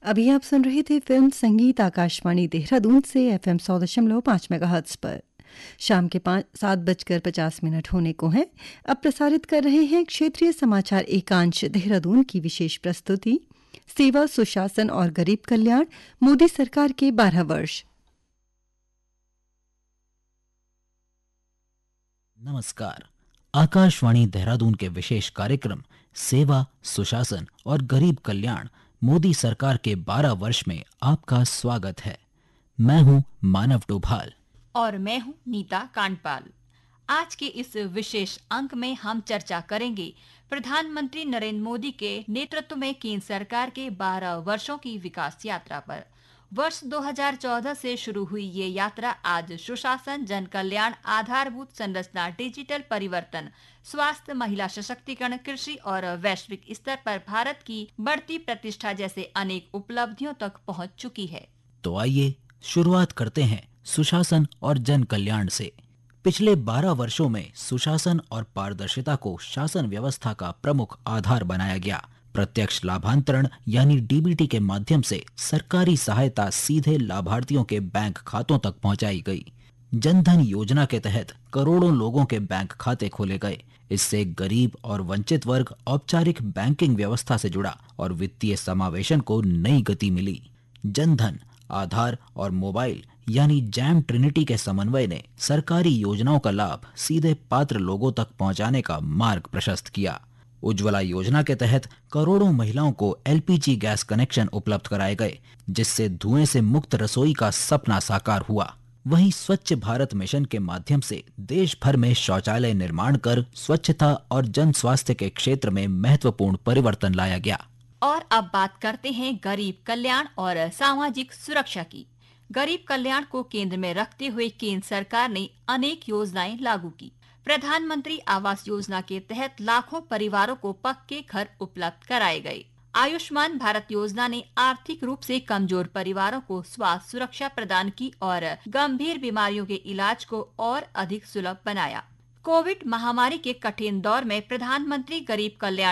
अभी आप सुन रहे थे फिल्म संगीत आकाशवाणी देहरादून से FM 100.5 मेगाहर्ट्ज पर। शाम के 7:50 होने को हैं। अब प्रसारित कर रहे हैं क्षेत्रीय समाचार एकांश देहरादून की विशेष प्रस्तुति सेवा, सुशासन और गरीब कल्याण, मोदी सरकार के 12 वर्ष। नमस्कार। आकाशवाणी देहरादून के विशेष कार्यक्रम सेवा, सुशासन और गरीब कल्याण, मोदी सरकार के 12 वर्ष में आपका स्वागत है। मैं हूं मानव डोभाल और मैं हूं नीता कांडपाल। आज के इस विशेष अंक में हम चर्चा करेंगे प्रधानमंत्री नरेंद्र मोदी के नेतृत्व में केंद्र सरकार के 12 वर्षों की विकास यात्रा पर। वर्ष 2014 से शुरू हुई ये यात्रा आज सुशासन, जन कल्याण, आधारभूत संरचना, डिजिटल परिवर्तन, स्वास्थ्य, महिला सशक्तिकरण, कृषि और वैश्विक स्तर पर भारत की बढ़ती प्रतिष्ठा जैसे अनेक उपलब्धियों तक पहुंच चुकी है। तो आइए शुरुआत करते हैं सुशासन और जन कल्याण से। पिछले 12 वर्षों में सुशासन और पारदर्शिता को शासन व्यवस्था का प्रमुख आधार बनाया गया। प्रत्यक्ष लाभांतरण यानी डीबीटी के माध्यम से सरकारी सहायता सीधे लाभार्थियों के बैंक खातों तक पहुंचाई गई। जनधन योजना के तहत करोड़ों लोगों के बैंक खाते खोले गए। इससे गरीब और वंचित वर्ग औपचारिक बैंकिंग व्यवस्था से जुड़ा और वित्तीय समावेशन को नई गति मिली। जनधन, आधार और मोबाइल यानी जैम ट्रिनिटी के समन्वय ने सरकारी योजनाओं का लाभ सीधे पात्र लोगों तक पहुंचाने का मार्ग प्रशस्त किया। उज्ज्वला योजना के तहत करोड़ों महिलाओं को एलपीजी गैस कनेक्शन उपलब्ध कराए गए, जिससे धुएं से मुक्त रसोई का सपना साकार हुआ। वहीं स्वच्छ भारत मिशन के माध्यम से देश भर में शौचालय निर्माण कर स्वच्छता और जन स्वास्थ्य के क्षेत्र में महत्वपूर्ण परिवर्तन लाया गया। और अब बात करते हैं गरीब कल्याण और सामाजिक सुरक्षा की। गरीब कल्याण को केंद्र में रखते हुए केंद्र सरकार ने अनेक योजनाएं लागू की। प्रधानमंत्री आवास योजना के तहत लाखों परिवारों को पक्के घर उपलब्ध कराए गए। आयुष्मान भारत योजना ने आर्थिक रूप से कमजोर परिवारों को स्वास्थ्य सुरक्षा प्रदान की और गंभीर बीमारियों के इलाज को और अधिक सुलभ बनाया। कोविड महामारी के कठिन दौर में प्रधानमंत्री गरीब कल्याण